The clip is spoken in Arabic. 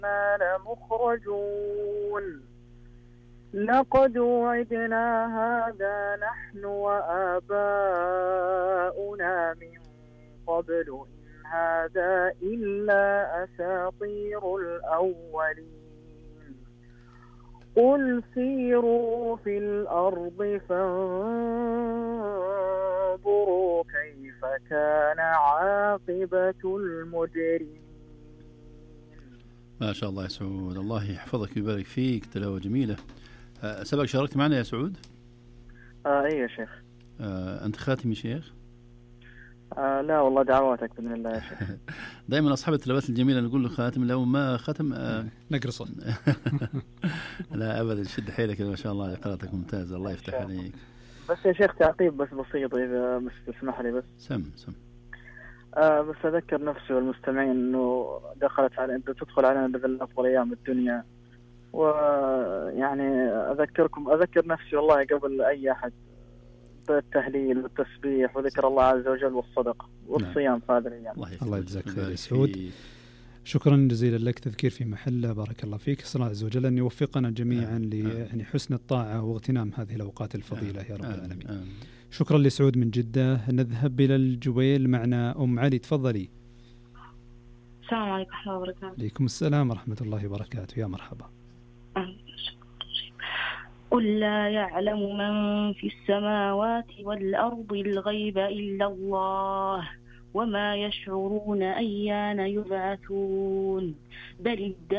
لمخرجون لقد وعدنا هذا نحن وآباؤنا من قبل إن هذا إلا أساطير الأولين قل سيروا في الأرض فانظروا كيف كان عاقبة المجرمين. ما شاء الله يا سعود، الله يحفظك ويبارك فيك، تلاوة جميلة. سبق شاركت معنا يا سعود؟ أي يا شيخ. أنت خاتم يا شيخ؟ لا والله دعواتك بإذن الله يا شيخ. دائما أصحاب التلاوات الجميلة نقول له خاتم، لو ما ختم نقرصه. لا أبدا، شد حيلك، ما شاء الله قراءتك ممتازة، الله يفتح عليك. بس يا شيخ تعقيب بس بسيط إذا مش تسمح لي بس. سم بس أذكر نفسي والمستمعين إنه تدخل علينا بذل أفضل أيام الدنيا، ويعني أذكر نفسي والله قبل أي أحد بالتهليل والتسبيح وذكر الله عز وجل والصدق والصيام في هذه الأيام. الله يجزاك خير يا سعود، شكرا جزيلا لك، تذكير في محله، بارك الله فيك. صلى الله عز وجل أن يوفقنا جميعا لحسن الطاعة واغتنام هذه الأوقات الفضيلة يا رب العالمين. شكرا لسعود من جدة. نذهب إلى الجويل، معنا أم علي، تفضلي. السلام عليكم ورحمة الله وبركاته. عليكم السلام ورحمة الله وبركاته، يا مرحبا. قل لا يعلم من في السماوات والأرض الغيب إلا الله وما يشعرون أيان يبعثون بل